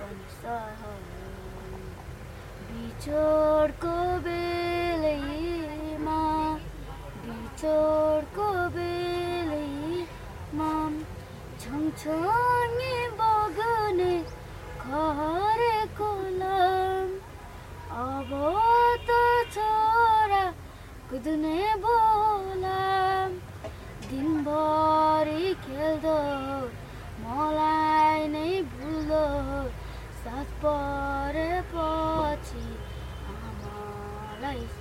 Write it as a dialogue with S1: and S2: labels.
S1: पनि सहन बिछोडको बेलैमा छङछङे बग्ने खरेको लाम अब त छोरा कुद्ने बोलाम दिनभरि खेल्दो मलाई नै भुल्दो साथ परेपछि आमालाई